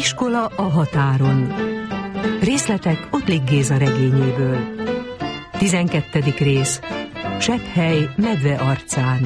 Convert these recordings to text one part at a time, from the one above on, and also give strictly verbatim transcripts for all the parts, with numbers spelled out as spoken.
Iskola a határon. Részletek Ottlik Géza regényéből. tizenkettedik rész. Sepphely medve arcán.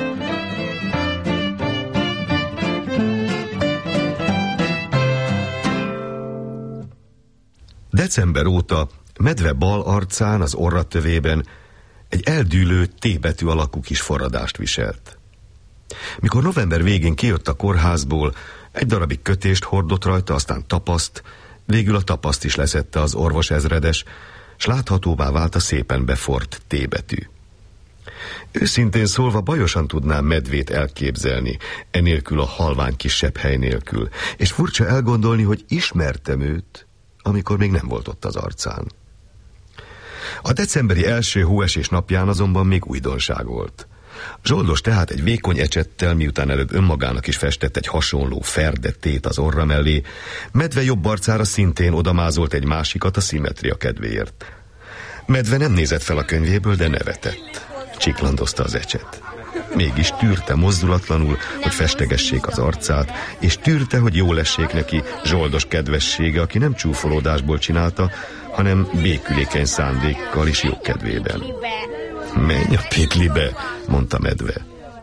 December óta medve bal arcán, az orratövében egy eldűlő T betű alakú kis forradást viselt. Mikor november végén kijött a kórházból, egy darabig kötést hordott rajta, aztán tapaszt, végül a tapaszt is leszette az orvos ezredes, s láthatóvá vált a szépen befort T betű. Őszintén szólva bajosan tudnám medvét elképzelni, enélkül a halvány kis Sepphely nélkül, és furcsa elgondolni, hogy ismertem őt, amikor még nem volt ott az arcán. A decemberi első hóesés napján azonban még újdonság volt. Zsoldos tehát egy vékony ecsettel, miután előbb önmagának is festett egy hasonló ferde tét az orra mellé, medve jobb arcára szintén odamázolt egy másikat a szimmetria kedvéért. Medve nem nézett fel a könyvéből, de nevetett. Csiklandozta az ecset. Mégis tűrte mozdulatlanul, hogy festegessék az arcát, és tűrte, hogy jól essék neki Zsoldos kedvessége, aki nem csúfolódásból csinálta, hanem békülékeny szándékkal és jó kedvében. Menj a pitlibe, mondta medve.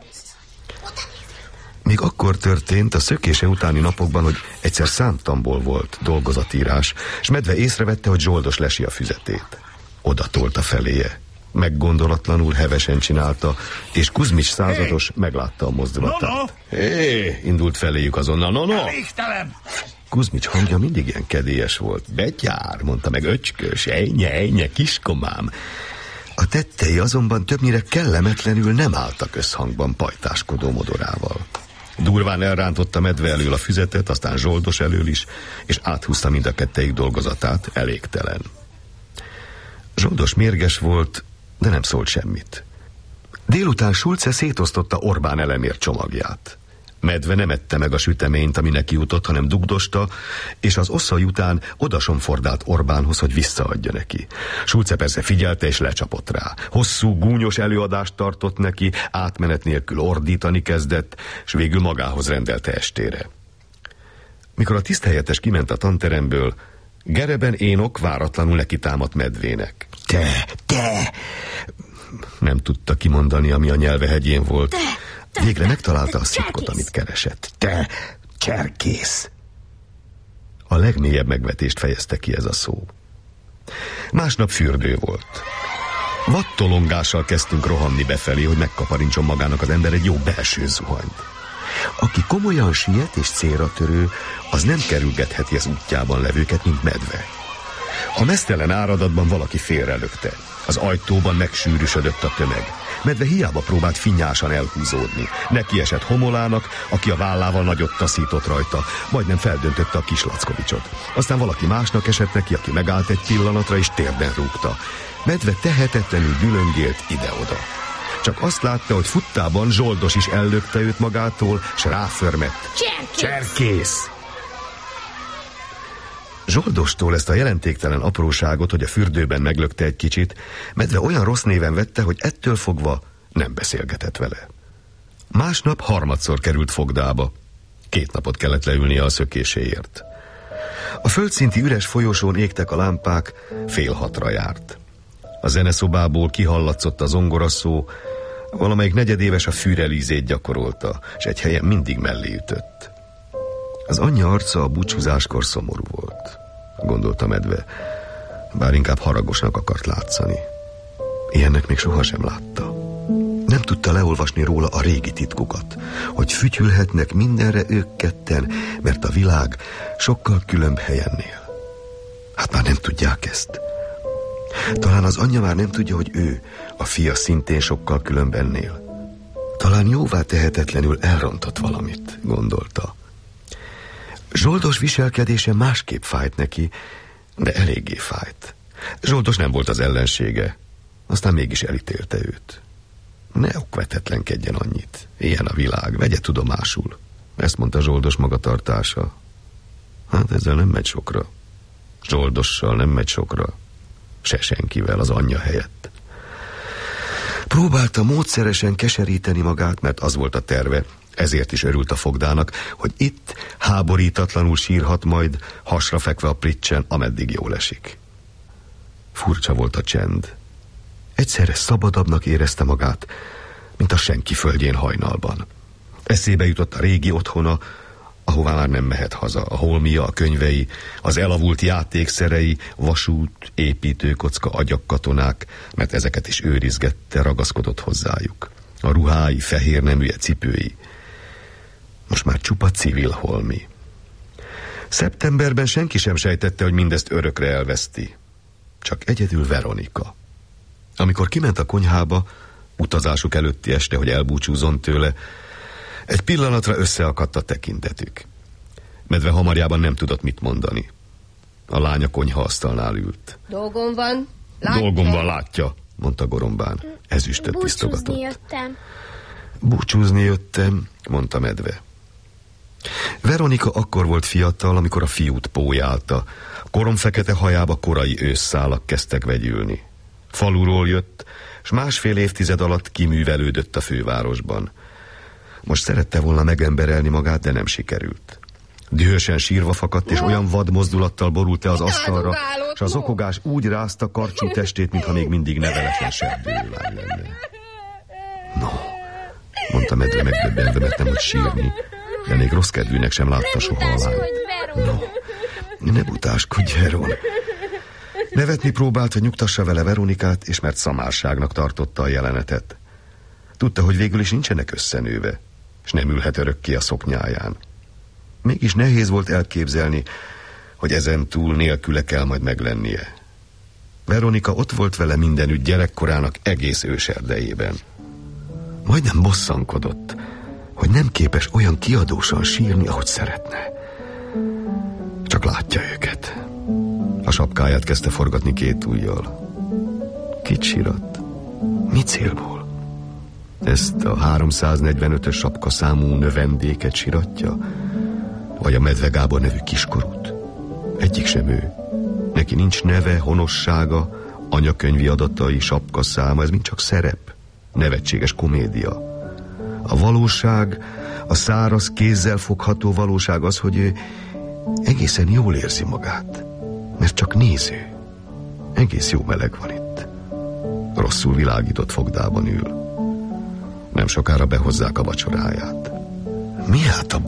Még akkor történt a szökése utáni napokban, hogy egyszer számtamból volt dolgozatírás, és medve észrevette, hogy Zsoldos lesi a füzetét. Oda tolta feléje. Meggondolatlanul hevesen csinálta, és Kuzmics százados meglátta a mozdulatát. Hé, indult feléjük azonnal, no, no! Kuzmics hangja mindig ilyen kedélyes volt. Betyár, mondta meg, öcskös, ejnye, ejnye, kiskomám. A tettei azonban többnyire kellemetlenül nem álltak összhangban pajtáskodó modorával. Durván elrántotta medve elől a füzetet, aztán Zsoldos elől is, és áthúzta mind a kettejük dolgozatát, elégtelen. Zsoldos mérges volt, de nem szólt semmit. Délután Schulze szétosztotta Orbán elemér csomagját. Medve nem ette meg a süteményt, ami neki jutott, hanem dugdosta, és az oszai után odasomfordált Orbánhoz, hogy visszaadja neki. Schulze persze figyelte és lecsapott rá. Hosszú, gúnyos előadást tartott neki, átmenet nélkül ordítani kezdett, és végül magához rendelte estére. Mikor a tiszthelyettes kiment a tanteremből, Gereben Énok váratlanul neki támadt medvének. Te, te! Nem tudta kimondani, ami a nyelve hegyén volt. Te, te, Végre megtalálta a szitkot, amit keresett. Te, cserkész! A legmélyebb megvetést fejezte ki ez a szó. Másnap fürdő volt. Vattolongással kezdtünk rohanni befelé, hogy megkaparincson magának az ember egy jó belső zuhanyt. Aki komolyan siet és célra törő, az nem kerülgetheti az útjában levőket, mint medve. A meztelen áradatban valaki félrelökte. Az ajtóban megsűrűsödött a tömeg. Medve hiába próbált finnyásan elhúzódni. Neki esett Homolának, aki a vállával nagyot taszított rajta, majdnem feldöntötte a kis Lackovicsot. Aztán valaki másnak esett neki, aki megállt egy pillanatra és térden rúgta. Medve tehetetlenül dülöngélt ide-oda. Csak azt látta, hogy futtában Zsoldos is ellökte őt magától, s ráförmett. Cserkész! Cserkész! Zsoldostól ezt a jelentéktelen apróságot, hogy a fürdőben meglökte egy kicsit, medve olyan rossz néven vette, hogy ettől fogva nem beszélgetett vele. Másnap harmadszor került fogdába. Két napot kellett leülnie a szökéséért. A földszinti üres folyosón égtek a lámpák, fél hatra járt. A zeneszobából kihallatszott a zongoraszó, valamelyik negyedéves a fűrelízét gyakorolta, és egy helyen mindig mellé ütött. Az anyja arca a búcsúzáskor szomorú volt, gondolta medve, bár inkább haragosnak akart látszani. Ilyennek még sohasem látta. Nem tudta leolvasni róla a régi titkukat, hogy fütyülhetnek mindenre ők ketten, mert a világ sokkal különb helyen él. Hát már nem tudják ezt. Talán az anyja már nem tudja, hogy ő, a fia szintén sokkal különben él. Talán jóvá tehetetlenül elrontott valamit, gondolta. Zsoldos viselkedése másképp fájt neki, de eléggé fájt. Zsoldos nem volt az ellensége, aztán mégis elítélte őt. Ne okvetetlenkedjen annyit, ilyen a világ, vegye tudomásul. Ezt mondta Zsoldos magatartása. Hát ezzel nem megy sokra. Zsoldossal nem megy sokra. Se senkivel az anyja helyett. Próbálta módszeresen keseríteni magát, mert az volt a terve, ezért is örült a fogdának, hogy itt háborítatlanul sírhat majd, hasra fekve a pricsen, ameddig jól esik. Furcsa volt a csend. Egyszerre szabadabbnak érezte magát, mint a senki földjén hajnalban. Eszébe jutott a régi otthona, ahová már nem mehet haza, a holmia, a könyvei, az elavult játékszerei, vasút, építőkocka, agyakkatonák, mert ezeket is őrizgette, ragaszkodott hozzájuk. A ruhái, fehér neműje, cipői. Most már csupa civil holmi. Szeptemberben senki sem sejtette, hogy mindezt örökre elveszti. Csak egyedül Veronika. Amikor kiment a konyhába, utazásuk előtti este, hogy elbúcsúzzon tőle, egy pillanatra összeakadt a tekintetük. Medve hamarjában nem tudott mit mondani. A lány a konyhaasztalnál ült. Dolgom van, látja. Dolgom van, látja, mondta Gorombán. Ezüstöt tisztogatott. Búcsúzni jöttem. Búcsúzni jöttem, mondta Medve. Veronika akkor volt fiatal, amikor a fiút pólyálta. Koromfekete hajába korai ősszálak kezdtek vegyülni. Faluról jött, s másfél évtized alatt kiművelődött a fővárosban. Most szerette volna megemberelni magát, de nem sikerült. Dühösen sírva fakadt, és olyan vad mozdulattal borult le az asztalra, s az okogás úgy rázta karcsú testét, mintha még mindig nevelesen serdülőlány lenne. No, mondta Medve megdöbbenve, mert nem tud sírni, de még rossz kedvűnek sem látta soha a lány. No, ne butáskodj, Veron. Nevetni próbált, hogy nyugtassa vele Veronikát, és mert szamárságnak tartotta a jelenetet. Tudta, hogy végül is nincsenek összenőve, és nem ülhet örökké a szoknyáján. Mégis nehéz volt elképzelni, hogy ezen túl nélküle kell majd meglennie. Veronika ott volt vele mindenütt gyerekkorának egész őserdejében. Majdnem bosszankodott, hogy nem képes olyan kiadósan sírni, ahogy szeretne. Csak látja őket. A sapkáját kezdte forgatni két ujjal. Kit sírat? Mi célból? Ezt a háromszáznegyvenötös sapka számú növendéket siratja? Vagy a Medve Gábor nevű kiskorút? Egyik sem ő. Neki nincs neve, honossága, anyakönyvi adatai, sapka száma, ez mind csak szerep, nevetséges komédia. A valóság, a száraz, kézzel fogható valóság az, hogy ő egészen jól érzi magát, mert csak néző. Egész jó meleg van itt. Rosszul világított fogdában ül. Nem sokára behozzák a vacsoráját. Mi hát a